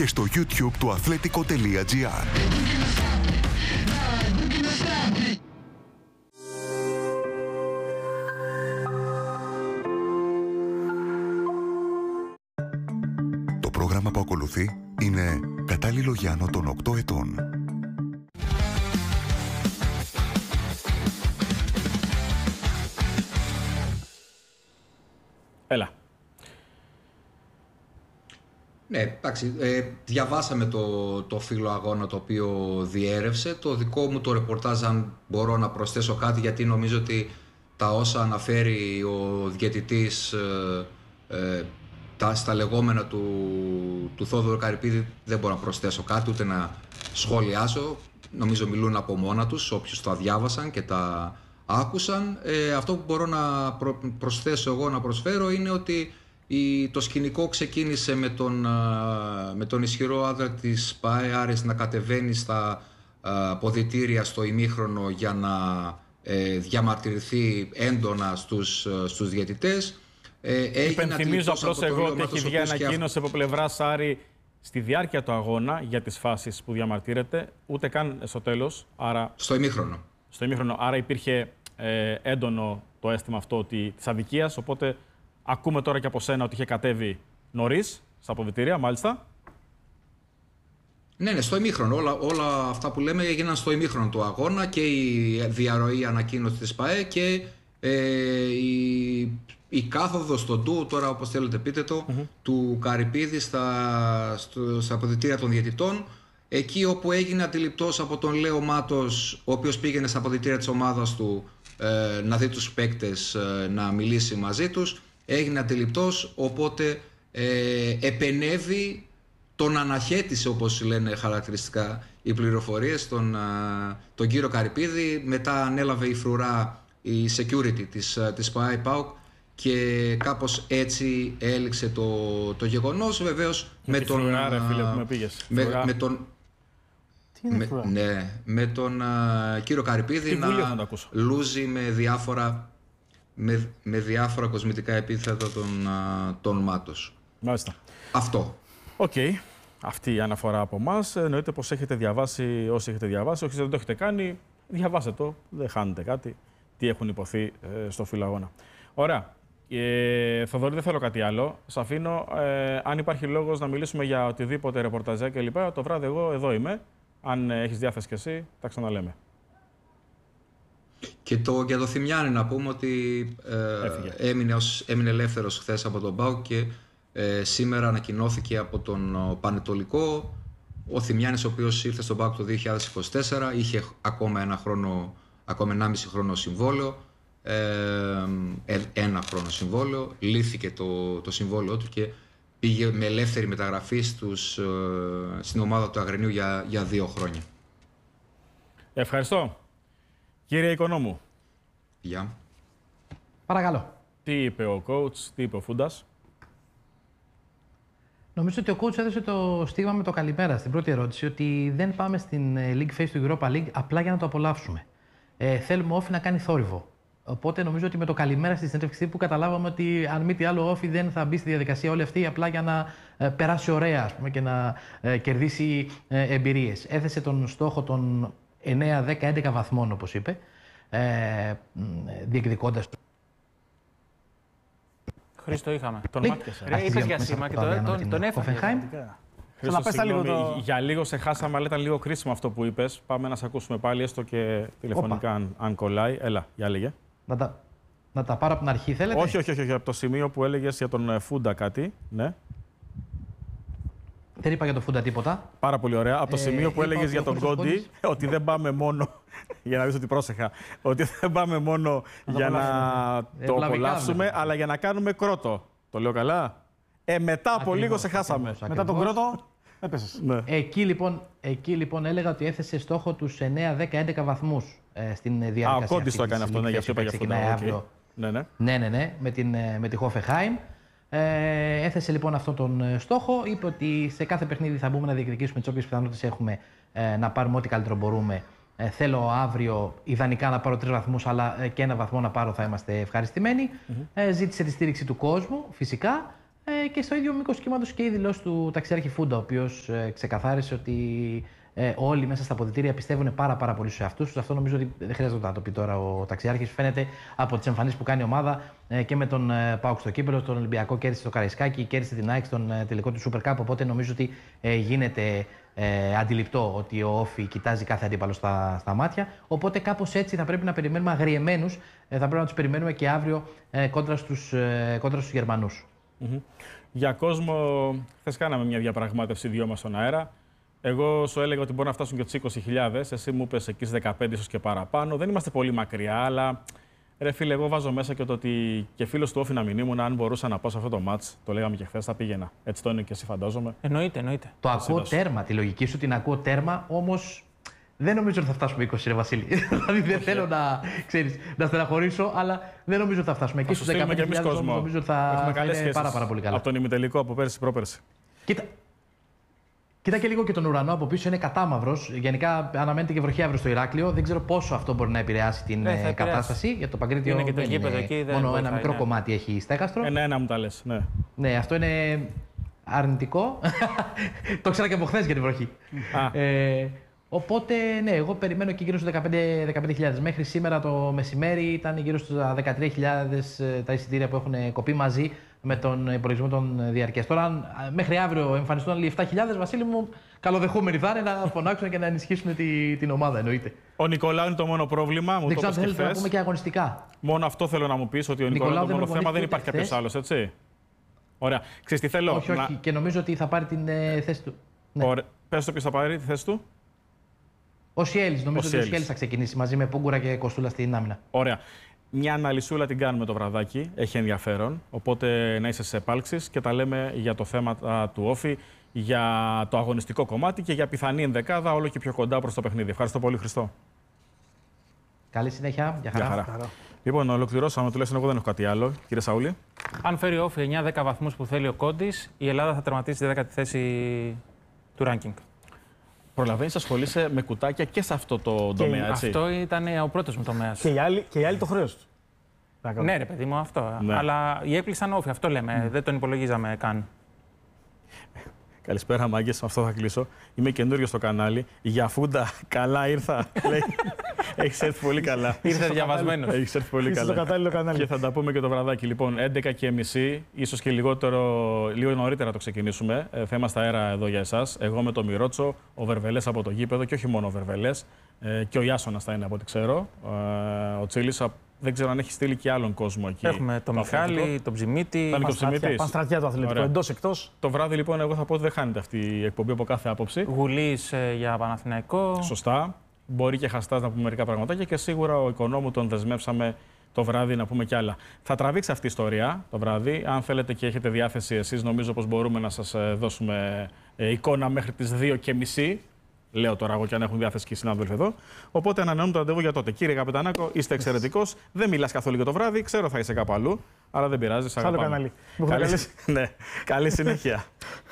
και στο YouTube του athletico.gr. Το πρόγραμμα που ακολουθεί είναι κατάλληλο για άνω των 8 ετών. Έλα. Ναι, εντάξει, διαβάσαμε το φύλλο αγώνα το οποίο διέρευσε. Το δικό μου το ρεπορτάζ, αν μπορώ να προσθέσω κάτι, γιατί νομίζω ότι τα όσα αναφέρει ο διαιτητής στα λεγόμενα του Θόδωρου Καρυπίδη, δεν μπορώ να προσθέσω κάτι, ούτε να σχολιάσω. Νομίζω μιλούν από μόνα τους, όποιους τα διάβασαν και τα άκουσαν. Αυτό που μπορώ να προσθέσω εγώ, να προσφέρω, είναι ότι το σκηνικό ξεκίνησε με τον ισχυρό άντρα της ΠΑΕ Άρης να κατεβαίνει στα αποδυτήρια στο ημίχρονο για να διαμαρτυρηθεί έντονα στους διαιτητές. Υπενθυμίζω απλώς εγώ ότι έχει βγει ανακοίνωση από πλευράς Άρη στη διάρκεια του αγώνα για τις φάσεις που διαμαρτύρεται, ούτε καν στο τέλος. Άρα, στο ημίχρονο. Άρα υπήρχε έντονο το αίσθημα αυτό της αδικίας, οπότε ακούμε τώρα και από σένα ότι είχε κατέβει νωρίς στα αποδυτήρια, μάλιστα. Ναι, στο ημίχρονο. Όλα αυτά που λέμε έγιναν στο ημίχρονο του αγώνα, και η διαρροή ανακοίνωση της ΠΑΕ και η κάθοδος στον ντου, τώρα όπως θέλετε πείτε το, του Καρυπίδη στα αποδυτήρια των διαιτητών, εκεί όπου έγινε αντιληπτός από τον Λέο Μάτος, ο οποίος πήγαινε στα αποδυτήρια της ομάδας του να δει τους παίκτες, να μιλήσει μαζί τους. Έγινε αντιληπτός, οπότε επενέβη, τον αναχέτησε, όπως λένε χαρακτηριστικά οι πληροφορίες, τον κύριο Καρυπίδη. Μετά ανέλαβε η φρουρά, η security της ΠΑΕ ΠΑΟΚ, και κάπως έτσι έληξε το γεγονός. Βεβαίως με τον κύριο Καρυπίδη να λούζει με διάφορα κοσμητικά επίθετα τον Μάτος. Μάλιστα. Αυτό. Οκ. Αυτή η αναφορά από εμάς. Εννοείται πως έχετε διαβάσει, όσοι έχετε διαβάσει, όσοι δεν το έχετε κάνει, διαβάστε το. Δεν χάνετε κάτι. Τι έχουν υποθεί στο φύλλο αγώνα. Ωραία. Θοδωρή, δεν θέλω κάτι άλλο. Σ' αφήνω. Αν υπάρχει λόγος να μιλήσουμε για οτιδήποτε ρεπορταζέ κλπ. Το βράδυ εγώ εδώ είμαι. Αν έχεις διάθεση κι εσύ, τα ξαναλέμε. Και για το Θημιάννη να πούμε ότι έμεινε ελεύθερος χθες από τον ΠΑΟΚ και σήμερα ανακοινώθηκε από τον Πανετολικό. Ο Θημιάννης, ο οποίος ήρθε στον ΠΑΟΚ το 2024, είχε ακόμα 1,5 χρόνο συμβόλαιο. Ένα χρόνο συμβόλαιο. Λύθηκε το συμβόλαιο του και πήγε με ελεύθερη μεταγραφή στην ομάδα του Αγρινίου για 2 χρόνια. Ευχαριστώ. Κύριε Οικονόμου. Γεια. Παρακαλώ. Τι είπε ο coach, τι είπε ο Φούντας? Νομίζω ότι ο coach έδωσε το στίγμα με το καλημέρα στην πρώτη ερώτηση, ότι δεν πάμε στην League Phase του Europa League απλά για να το απολαύσουμε. Θέλουμε Όφη να κάνει θόρυβο. Οπότε νομίζω ότι με το καλημέρα στη συνέντευξη που καταλάβαμε ότι αν μη τι άλλο ο Όφη δεν θα μπει στη διαδικασία όλη αυτή απλά για να περάσει ωραία, ας πούμε, και να κερδίσει εμπειρίες. Έθεσε τον στόχο των 9, 10, 11 βαθμών, όπως είπε, διεκδικώντας. Χρήστο, είχαμε. Τον μάτιασε. Είπες για σήμα και τον έφαγε. Για λίγο σε χάσαμε, αλλά ήταν λίγο κρίσιμο αυτό που είπες. Πάμε να σε ακούσουμε πάλι, έστω και τηλεφωνικά, αν κολλάει. Έλα, για λέγε. Να τα πάρω από την αρχή, θέλετε? Όχι, από το σημείο που έλεγες για τον Φούντα κάτι. Ναι. Δεν είπα για τον Φούντα τίποτα. Πάρα πολύ ωραία. Από το σημείο που έλεγες για τον Κόντι, ότι δεν πάμε μόνο. Για να δεις ότι πρόσεχα. Ότι δεν πάμε μόνο για να το απολαύσουμε, αλλά για να κάνουμε κρότο. Το λέω καλά? Μετά από λίγο σε χάσαμε. Μετά τον κρότο έπεσες. Ναι. Εκεί λοιπόν έλεγα ότι έθεσε στόχο τους 9, 10, 11 βαθμούς στην διαδικασία. Ο Κόντις το έκανε αυτό, ναι, γι' αυτό είπα γι' αυτό. Ναι, με τη Hoffenheim. Έθεσε λοιπόν αυτόν τον στόχο. Είπε ότι σε κάθε παιχνίδι θα μπούμε να διεκδικήσουμε τις όποιες πιθανότητες έχουμε να πάρουμε ό,τι καλύτερο μπορούμε. Θέλω αύριο ιδανικά να πάρω 3 βαθμούς, αλλά και 1 βαθμό να πάρω θα είμαστε ευχαριστημένοι. Ζήτησε τη στήριξη του κόσμου, φυσικά. Και στο ίδιο μήκος κύματος και η δηλώση του ταξιάρχη Φούντα, ο οποίος ξεκαθάρισε ότι όλοι μέσα στα αποδυτήρια πιστεύουν πάρα πολύ στους εαυτούς τους. Αυτό νομίζω ότι δεν χρειάζεται να το πει τώρα ο ταξιάρχης. Φαίνεται από τις εμφανίσεις που κάνει η ομάδα και με τον ΠΑΟΚ στο κύπελλο, τον Ολυμπιακό κέρδισε το Καραϊσκάκι, κέρδισε την ΑΕΚ στον τελικό του Super Cup. Οπότε νομίζω ότι γίνεται αντιληπτό ότι ο Όφη κοιτάζει κάθε αντίπαλο στα μάτια. Οπότε κάπως έτσι θα πρέπει να περιμένουμε αγριεμένους. Θα πρέπει να τους περιμένουμε και αύριο κόντρα στους Γερμανούς. Για κόσμο, χθες κάναμε μια διαπραγμάτευση δυο μας στον αέρα. Εγώ σου έλεγα ότι μπορεί να φτάσουν και τις 20.000. Εσύ μου είπες εκεί στις 15, ίσως και παραπάνω. Δεν είμαστε πολύ μακριά, αλλά ρε φίλε, εγώ βάζω μέσα και το ότι και φίλος του Όφη να μην ήμουν, αν μπορούσα να πάω σε αυτό το μάτς, το λέγαμε και χθες, θα πήγαινα. Έτσι το είναι και εσύ, φαντάζομαι. Εννοείται. Το ακούω τέρμα, τη λογική σου την ακούω τέρμα, όμως δεν νομίζω ότι θα φτάσουμε 20, ρε Βασίλη. Δηλαδή δεν θέλω να στεναχωρήσω, αλλά δεν νομίζω ότι θα φτάσουμε. Και στους 15.000 νομίζω ότι θα είναι πάρα πολύ καλά. Από τον ημιτελικό από πέρσι πρόπερσι. Κοίτα και λίγο και τον ουρανό από πίσω, είναι κατάμαυρος. Γενικά αναμένεται και βροχή αύριο στο Ηράκλειο. Δεν ξέρω πόσο αυτό μπορεί να επηρεάσει την κατάσταση. Για το Παγκρίτιο είναι και το γήπεδο εκεί. Μόνο ένα μικρό κομμάτι έχει στέγαστρο. Ένα μου τα λες. Ναι, αυτό είναι αρνητικό. Το ξέρα και από χθες για την βροχή. Οπότε, ναι, εγώ περιμένω και γύρω στους 15.000. Μέχρι σήμερα το μεσημέρι ήταν γύρω στους 13.000 τα εισιτήρια που έχουν κοπεί μαζί με τον υπολογισμό των διαρκείας. Τώρα, αν μέχρι αύριο εμφανιστούν άλλοι 7.000, Βασίλη μου, καλοδεχούμενοι θα είναι να φωνάξουν και να ενισχύσουν την ομάδα, εννοείται. Ο Νικολάου είναι το μόνο πρόβλημα. Μου δεν το ξέρω αν θέλετε να πούμε και αγωνιστικά. Μόνο αυτό θέλω να μου πεις, ότι ο Νικολάου είναι το μόνο θέμα, δεν υπάρχει κάποιος άλλος, έτσι. Ωραία. Ξέρεις τι θέλω. Όχι, και νομίζω ότι θα πάρει την θέση του. Ναι. Ωραία. Πες το ποιος θα πάρει τη θέση του. Ο Σιέλης. Νομίζω ότι ο Σιέλης θα ξεκινήσει μαζί με Πούγκουρα και Κοστούλα στην άμυνα. Ωραία. Μια αναλυσούλα την κάνουμε το βραδάκι. Έχει ενδιαφέρον. Οπότε να είσαι σε επάλξεις και τα λέμε για το θέμα του Όφη, για το αγωνιστικό κομμάτι και για πιθανή ενδεκάδα όλο και πιο κοντά προς το παιχνίδι. Ευχαριστώ πολύ, Χριστό. Καλή συνέχεια. Για χαρά. Λοιπόν, ολοκληρώσαμε. Τουλάχιστον εγώ δεν έχω κάτι άλλο. Κύριε Σαούλη. Αν φέρει ο Όφη 9-10 βαθμούς που θέλει ο Κόντης, η Ελλάδα θα τερματίσει τη 10η θέση του ranking. Προλαβαίνεις, ασχολείσαι με κουτάκια και σε αυτό το τομέα, έτσι. Αυτό ήταν ο πρώτος μου τομέας. Και οι άλλοι το χρέος τους. Ναι, ρε παιδί μου, αυτό. Ναι. Αλλά οι έκλεισαν Όφη, αυτό λέμε. Δεν τον υπολογίζαμε καν. Καλησπέρα, μάγκες. Με αυτό θα κλείσω. Είμαι καινούριο στο κανάλι. Για Φούντα, καλά ήρθα. Έχεις έρθει πολύ καλά. Ήρθε διαβασμένος. Έχεις έρθει πολύ καλά. Στο κατάλληλο κανάλι. Και θα τα πούμε και το βραδάκι. Λοιπόν, 11:30, ίσως και λίγο νωρίτερα το ξεκινήσουμε. Θα είμαστε αέρα εδώ για εσάς. Εγώ με το Μιρότσο, ο Βερβελές από το γήπεδο και όχι μόνο ο Βερβελές. Και ο Ιάσονας θα είναι από ό,τι ξέρω. Ο Τσίλης, δεν ξέρω αν έχει στείλει και άλλον κόσμο εκεί. Έχουμε τον Μιχάλη, τον Ψημίτη. Πανστρατιά το αθλητικό. Εντός εκτός. Το βράδυ λοιπόν, εγώ θα πω ότι δεν χάνεται αυτή η εκπομπή από κάθε άποψη. Γουλής για Παναθηναϊκό. Σωστά. Μπορεί και Χαστάς να πούμε μερικά πραγματάκια και σίγουρα ο Οικονόμου τον δεσμεύσαμε το βράδυ να πούμε κι άλλα. Θα τραβήξει αυτή η ιστορία το βράδυ. Αν θέλετε και έχετε διάθεση εσείς, νομίζω πως μπορούμε να σας δώσουμε εικόνα μέχρι τις 2:30. Λέω τώρα εγώ και αν έχουν διάθεση και οι συνάδελφοι εδώ. Οπότε ανανεώνουμε το ραντεβού για τότε. Κύριε Καπετανάκο, είστε εξαιρετικός. Δεν μιλάς καθόλου για το βράδυ. Ξέρω θα είσαι κάπου αλλού. Αλλά δεν πειράζει. Άλλο κανάλι. Καλή συνέχεια.